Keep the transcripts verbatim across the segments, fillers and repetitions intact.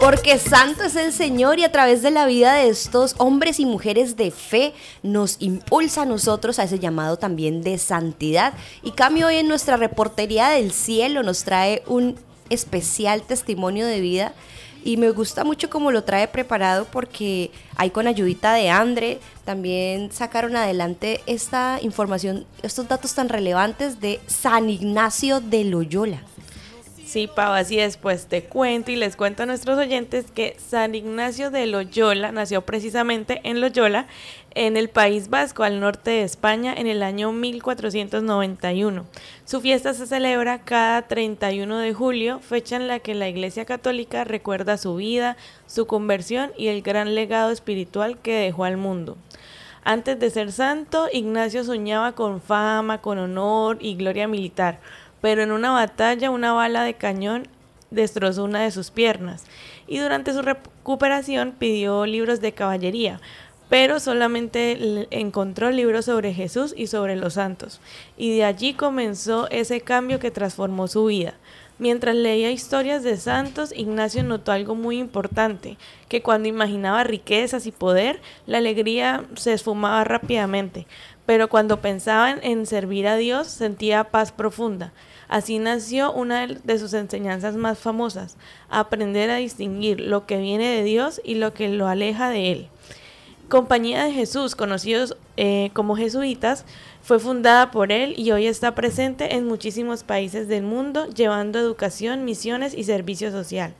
Porque santo es el Señor y a través de la vida de estos hombres y mujeres de fe nos impulsa a nosotros a ese llamado también de santidad. Y Cami hoy en nuestra reportería del cielo nos trae un especial testimonio de vida y me gusta mucho cómo lo trae preparado porque ahí con ayudita de Andre también sacaron adelante esta información, estos datos tan relevantes de San Ignacio de Loyola. Sí, Pau, así es, pues te cuento y les cuento a nuestros oyentes que San Ignacio de Loyola nació precisamente en Loyola, en el País Vasco, al norte de España, en el año mil cuatrocientos noventa y uno. Su fiesta se celebra cada treinta y uno de julio, fecha en la que la Iglesia Católica recuerda su vida, su conversión y el gran legado espiritual que dejó al mundo. Antes de ser santo, Ignacio soñaba con fama, con honor y gloria militar, pero en una batalla una bala de cañón destrozó una de sus piernas y durante su recuperación pidió libros de caballería, pero solamente encontró libros sobre Jesús y sobre los santos, y de allí comenzó ese cambio que transformó su vida. Mientras leía historias de santos, Ignacio notó algo muy importante, que cuando imaginaba riquezas y poder, la alegría se esfumaba rápidamente, pero cuando pensaba en servir a Dios, sentía paz profunda. Así nació una de sus enseñanzas más famosas, aprender a distinguir lo que viene de Dios y lo que lo aleja de Él. Compañía de Jesús, conocidos eh, como jesuitas, fue fundada por él y hoy está presente en muchísimos países del mundo, llevando educación, misiones y servicio social.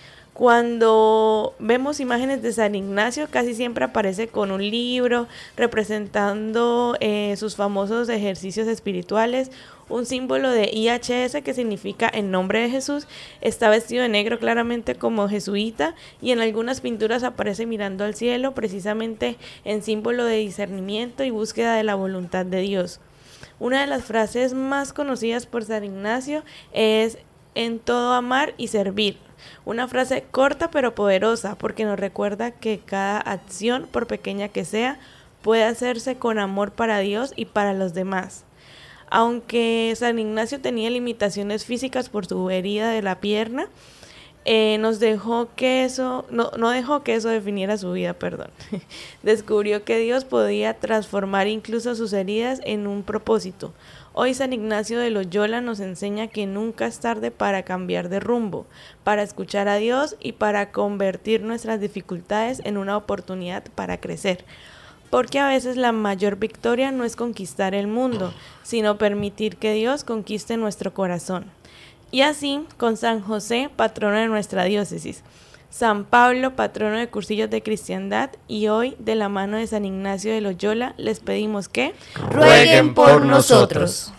Cuando vemos imágenes de San Ignacio, casi siempre aparece con un libro representando eh, sus famosos ejercicios espirituales, un símbolo de I H S que significa en nombre de Jesús, está vestido de negro claramente como jesuita y en algunas pinturas aparece mirando al cielo, precisamente en símbolo de discernimiento y búsqueda de la voluntad de Dios. Una de las frases más conocidas por San Ignacio es en todo amar y servir. Una frase corta pero poderosa porque nos recuerda que cada acción, por pequeña que sea, puede hacerse con amor para Dios y para los demás. Aunque San Ignacio tenía limitaciones físicas por su herida de la pierna, eh, nos dejó que eso, no, no dejó que eso definiera su vida, perdón. Descubrió que Dios podía transformar incluso sus heridas en un propósito. Hoy San Ignacio de Loyola nos enseña que nunca es tarde para cambiar de rumbo, para escuchar a Dios y para convertir nuestras dificultades en una oportunidad para crecer. Porque a veces la mayor victoria no es conquistar el mundo, sino permitir que Dios conquiste nuestro corazón. Y así, con San José, patrono de nuestra diócesis, San Pablo, patrono de cursillos de cristiandad, y hoy, de la mano de San Ignacio de Loyola, les pedimos que rueguen por nosotros.